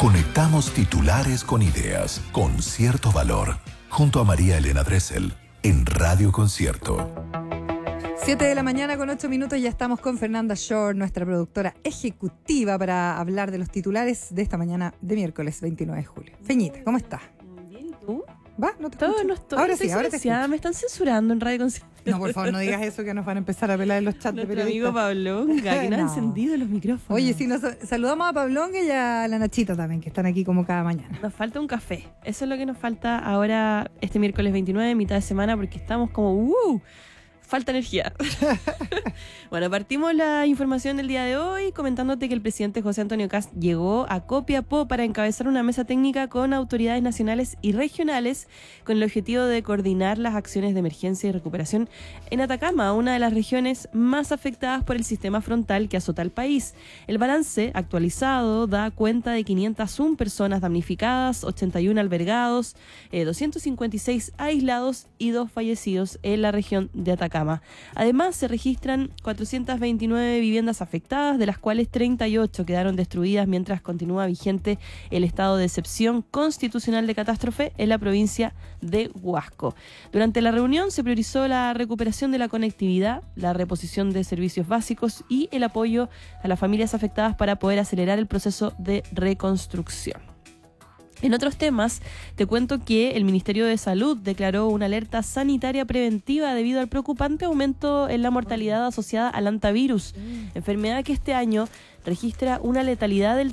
Conectamos titulares con ideas, con cierto valor. Junto a María Elena Dressel, en Radio Concierto. 7 de la mañana con 8 minutos, ya estamos con Fernanda Shore, nuestra productora ejecutiva, para hablar de los titulares de esta mañana de miércoles 29 de julio. Feñita, ¿cómo estás? Bien, ¿y tú? ¿Va? ¿No te Todo escucho? no estoy. Ahora sí, ahora te escucho. Me están censurando en Radio Concierto. No, por favor, no digas eso, que nos van a empezar a pelar en los chats de Nuestro periodistas. amigo Pablonga, que no ha No. encendido los micrófonos. Oye, sí, nos saludamos a Pablonga y a la Nachita también, que están aquí como cada mañana. Nos falta un café. Eso es lo que nos falta ahora, este miércoles 29, mitad de semana, porque estamos como, falta energía. Bueno, partimos la información del día de hoy comentándote que el presidente José Antonio Kast llegó a Copiapó para encabezar una mesa técnica con autoridades nacionales y regionales con el objetivo de coordinar las acciones de emergencia y recuperación en Atacama, una de las regiones más afectadas por el sistema frontal que azota al país. El balance actualizado da cuenta de 501 personas damnificadas, 81 albergados, 256 aislados y 2 fallecidos en la región de Atacama. Además, se registran 429 viviendas afectadas, de las cuales 38 quedaron destruidas mientras continúa vigente el estado de excepción constitucional de catástrofe en la provincia de Huasco. Durante la reunión se priorizó la recuperación de la conectividad, la reposición de servicios básicos y el apoyo a las familias afectadas para poder acelerar el proceso de reconstrucción. En otros temas, te cuento que el Ministerio de Salud declaró una alerta sanitaria preventiva debido al preocupante aumento en la mortalidad asociada al hantavirus, enfermedad que este año registra una letalidad del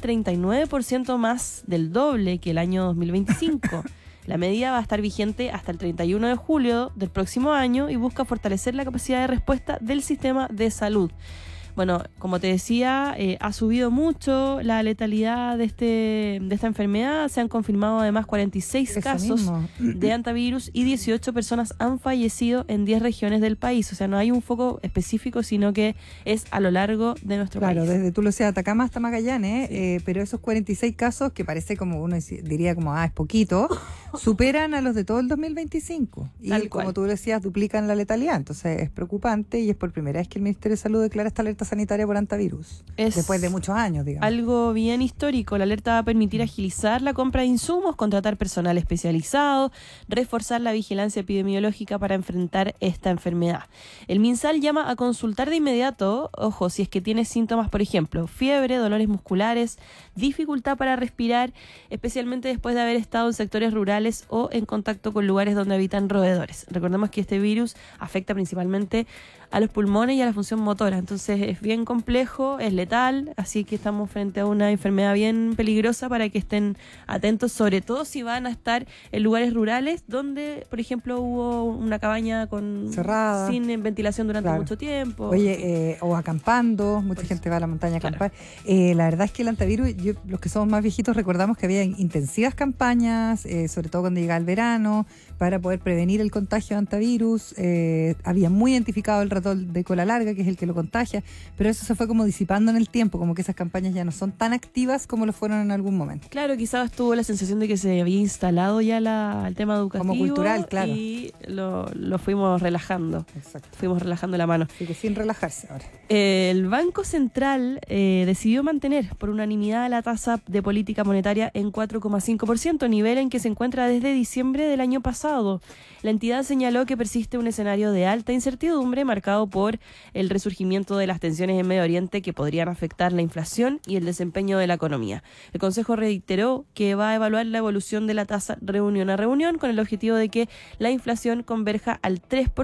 39% más del doble que el año 2025. La medida va a estar vigente hasta el 31 de julio del próximo año y busca fortalecer la capacidad de respuesta del sistema de salud. Bueno, como te decía, ha subido mucho la letalidad de esta enfermedad. Se han confirmado además 46 casos de hantavirus y 18 personas han fallecido en 10 regiones del país. O sea, no hay un foco específico, sino que es a lo largo de nuestro país. Claro, desde tú lo sé, Atacama hasta Magallanes, Sí. pero esos 46 casos, que parece como uno diría como, es poquito, superan a los de todo el 2025. Y Tal cual. como tú decías, duplican la letalidad. Entonces es preocupante y es por primera vez que el Ministerio de Salud declara esta alerta sanitaria por hantavirus. Es Después de muchos años, digamos. algo bien histórico. La alerta va a permitir agilizar la compra de insumos, contratar personal especializado, reforzar la vigilancia epidemiológica para enfrentar esta enfermedad. El MinSal llama a consultar de inmediato, ojo, si es que tiene síntomas, por ejemplo, fiebre, dolores musculares, dificultad para respirar, especialmente después de haber estado en sectores rurales o en contacto con lugares donde habitan roedores. Recordemos que este virus afecta principalmente a los pulmones y a la función motora, entonces es bien complejo, es letal, así que estamos frente a una enfermedad bien peligrosa para que estén atentos, sobre todo si van a estar en lugares rurales donde, por ejemplo, hubo una cabaña cerrada, sin ventilación durante mucho tiempo. Oye, o acampando, mucha gente va a la montaña a acampar. La verdad es que el hantavirus, los que somos más viejitos recordamos que había intensivas campañas, sobre todo cuando llegaba el verano, para poder prevenir el contagio de hantavirus. Había muy identificado el ratón de cola larga, que es el que lo contagia, pero eso se fue como disipando en el tiempo, como que esas campañas ya no son tan activas como lo fueron en algún momento. Claro, quizás tuvo la sensación de que se había instalado ya el tema educativo. Como cultural, claro. Y lo fuimos relajando. Exacto. Fuimos relajando la mano. Así que sin relajarse ahora. El Banco Central decidió mantener por unanimidad la tasa de política monetaria en 4,5%, nivel en que se encuentra desde diciembre del año pasado. La entidad señaló que persiste un escenario de alta incertidumbre marcado por el resurgimiento de las tensiones en Medio Oriente que podrían afectar la inflación y el desempeño de la economía. El Consejo reiteró que va a evaluar la evolución de la tasa reunión a reunión con el objetivo de que la inflación converja al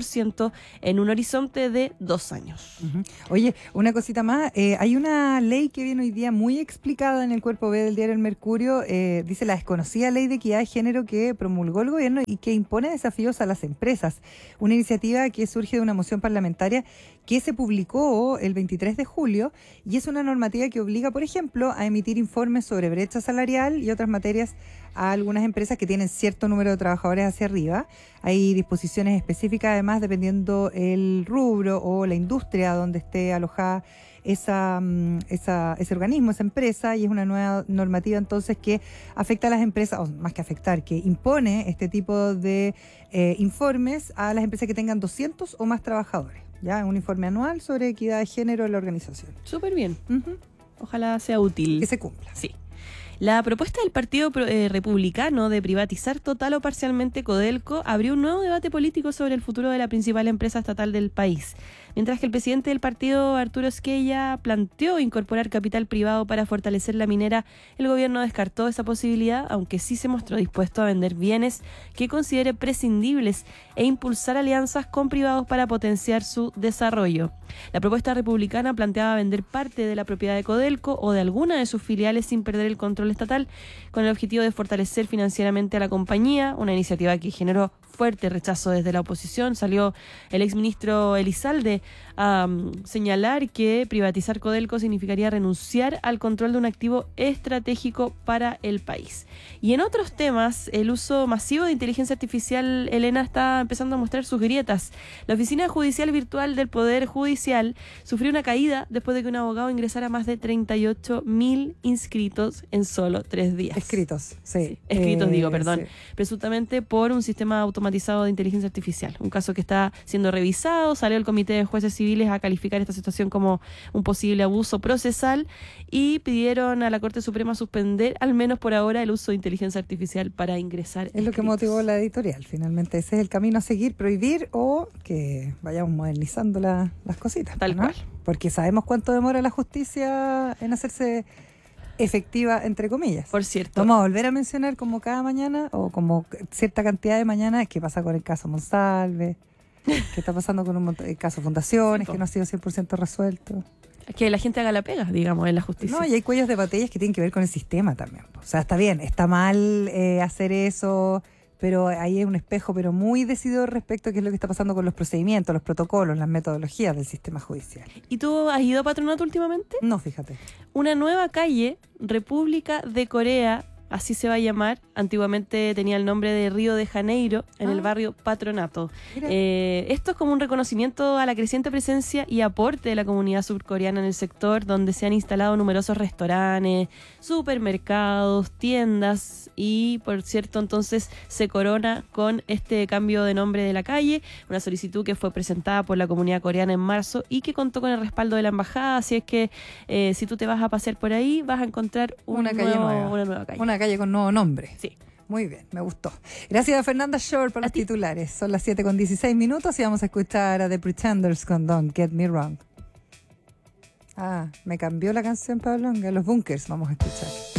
3% en un horizonte de 2 años. Uh-huh. Oye, una cosita más, hay una ley que viene hoy día muy explicada en el cuerpo B del diario El Mercurio, dice la desconocida ley de equidad de género que promulgó el gobierno y que impone desafíos a las empresas. Una iniciativa que surge de una moción parlamentaria que se publicó el 23 de julio y es una normativa que obliga, por ejemplo, a emitir informes sobre brecha salarial y otras materias a algunas empresas que tienen cierto número de trabajadores hacia arriba. Hay disposiciones específicas, además, dependiendo el rubro o la industria donde esté alojada ese organismo, esa empresa, y es una nueva normativa entonces que afecta a las empresas, o más que afectar, que impone este tipo de informes a las empresas que tengan 200 o más trabajadores. Ya, un informe anual sobre equidad de género en la organización. Súper bien. Uh-huh. Ojalá sea útil. Que se cumpla. Sí. La propuesta del Partido Republicano de privatizar total o parcialmente Codelco abrió un nuevo debate político sobre el futuro de la principal empresa estatal del país. Mientras que el presidente del partido, Arturo Esquella, planteó incorporar capital privado para fortalecer la minera, el gobierno descartó esa posibilidad, aunque sí se mostró dispuesto a vender bienes que considere prescindibles e impulsar alianzas con privados para potenciar su desarrollo. La propuesta republicana planteaba vender parte de la propiedad de Codelco o de alguna de sus filiales sin perder el control estatal, con el objetivo de fortalecer financieramente a la compañía, una iniciativa que generó fuerte rechazo desde la oposición. Salió el exministro Elizalde a señalar que privatizar Codelco significaría renunciar al control de un activo estratégico para el país. Y en otros temas, el uso masivo de inteligencia artificial, Elena, está empezando a mostrar sus grietas. La Oficina Judicial Virtual del Poder Judicial sufrió una caída después de que un abogado ingresara más de 38.000 inscritos en solo 3 días. Escritos, sí. Perdón. Sí. Presuntamente por un sistema automatizado de inteligencia artificial. Un caso que está siendo revisado. Salió el Comité de Jueces Civiles a calificar esta situación como un posible abuso procesal y pidieron a la Corte Suprema suspender, al menos por ahora, el uso de inteligencia artificial para ingresar Es lo que motivó la editorial. Finalmente ese es el camino a seguir, prohibir o que vayamos modernizando las cositas. Tal ¿no? cual. Porque sabemos cuánto demora la justicia en hacerse efectiva, entre comillas. Por cierto. Vamos a volver a mencionar como cada mañana o como cierta cantidad de mañanas qué pasa con el caso Monsalve, qué está pasando con un montón de casos Fundaciones, Sí, que no ha sido 100% resuelto. Que la gente haga la pega, digamos, en la justicia. No, y hay cuellos de batallas que tienen que ver con el sistema también. O sea, está bien, está mal hacer eso, pero ahí hay un espejo, pero muy decidido respecto a qué es lo que está pasando con los procedimientos, los protocolos, las metodologías del sistema judicial. ¿Y tú has ido a Patronato últimamente? No, fíjate. Una nueva calle, República de Corea, así se va a llamar. Antiguamente tenía el nombre de Río de Janeiro, en el barrio Patronato. Esto es como un reconocimiento a la creciente presencia y aporte de la comunidad surcoreana en el sector, donde se han instalado numerosos restaurantes, supermercados, tiendas y, por cierto, entonces se corona con este cambio de nombre de la calle, una solicitud que fue presentada por la comunidad coreana en marzo y que contó con el respaldo de la embajada. Así es que si tú te vas a pasear por ahí, vas a encontrar una nueva calle. Una calle con nuevo nombre. Sí. Muy bien, me gustó. Gracias a Fernanda Shore por los titulares. Son las 7:16 y vamos a escuchar a The Pretenders con Don't Get Me Wrong. Me cambió la canción, Pablo. Los Bunkers vamos a escuchar.